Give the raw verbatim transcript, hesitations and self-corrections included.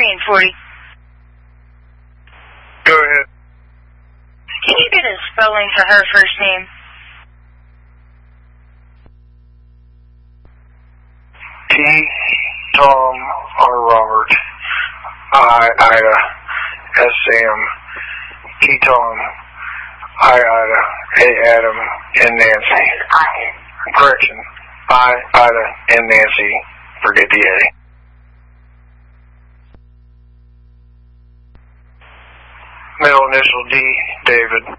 and forty. Go ahead. Can you get a spelling for her first name? T, Tom, R, Robert. I, Ida, S, Sam. T, Tom. I, Ida. A, Adam. N, Nancy. Correction. I, Ida, and Nancy. Forget the A. Middle initial D, David.